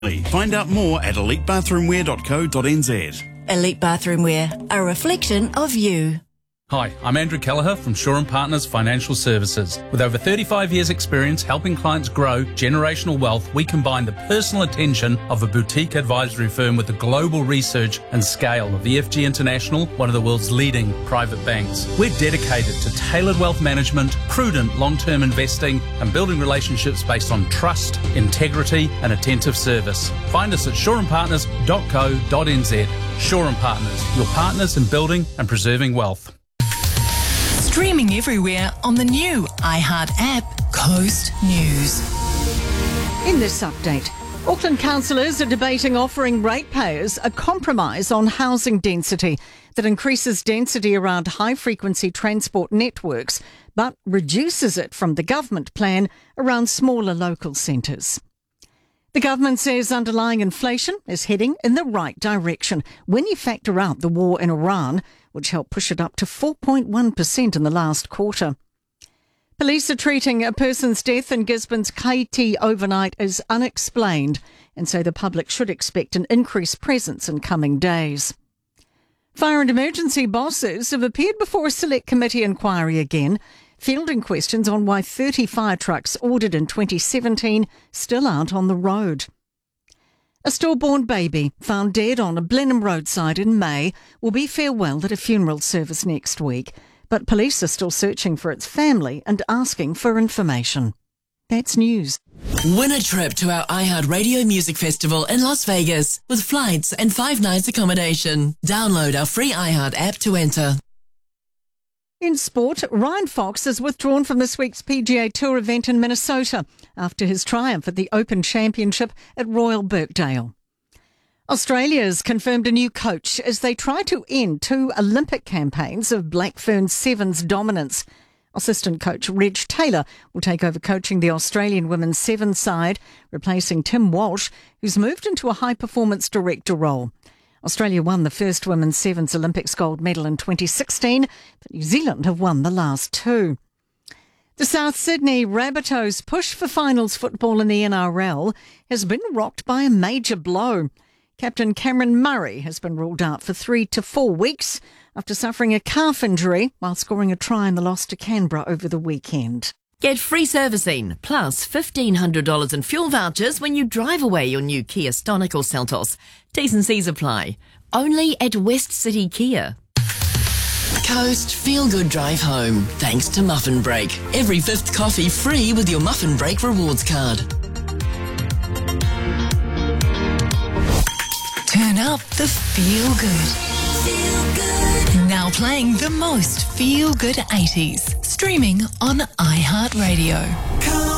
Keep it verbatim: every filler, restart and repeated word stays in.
Find out more at elite bathroom wear dot co dot n z. Elite Bathroom Wear, a reflection of you. Hi, I'm Andrew Kelleher from Shaw and Partners Financial Services. With over thirty-five years experience helping clients grow generational wealth, we combine the personal attention of a boutique advisory firm with the global research and scale of E F G International, one of the world's leading private banks. We're dedicated to tailored wealth management, prudent long-term investing, and building relationships based on trust, integrity, and attentive service. Find us at shaw and partners dot co dot n z. Shaw and Partners, your partners in building and preserving wealth. Streaming everywhere on the new iHeart app, Coast News. In this update, Auckland councillors are debating offering ratepayers a compromise on housing density that increases density around high-frequency transport networks but reduces it from the government plan around smaller local centres. The government says underlying inflation is heading in the right direction when you factor out the war in Iran, which helped push it up to four point one percent in the last quarter. Police are treating a person's death in Gisborne's Kaiti overnight as unexplained and say the public should expect an increased presence in coming days. Fire and emergency bosses have appeared before a select committee inquiry again, fielding questions on why thirty fire trucks ordered in twenty seventeen still aren't on the road. A stillborn baby found dead on a Blenheim roadside in May will be farewelled at a funeral service next week, but police are still searching for its family and asking for information. That's news. Win a trip to our iHeart Radio Music Festival in Las Vegas with flights and five nights accommodation. Download our free iHeart app to enter. In sport, Ryan Fox has withdrawn from this week's P G A Tour event in Minnesota after his triumph at the Open Championship at Royal Birkdale. Australia has confirmed a new coach as they try to end two Olympic campaigns of Black Fern Sevens dominance. Assistant coach Reg Taylor will take over coaching the Australian women's sevens side, replacing Tim Walsh, who's moved into a high-performance director role. Australia won the first women's sevens Olympics gold medal in twenty sixteen, but New Zealand have won the last two. The South Sydney Rabbitohs' push for finals football in the N R L has been rocked by a major blow. Captain Cameron Murray has been ruled out for three to four weeks after suffering a calf injury while scoring a try in the loss to Canberra over the weekend. Get free servicing plus fifteen hundred dollars in fuel vouchers when you drive away your new Kia Stonic or Seltos. T's and C's apply. Only at West City Kia. Coast Feel Good Drive Home. Thanks to Muffin Break. Every fifth coffee free with your Muffin Break rewards card. Turn up the Feel Good. Feel Good. Now playing the most Feel Good eighties. Streaming on iHeart Radio.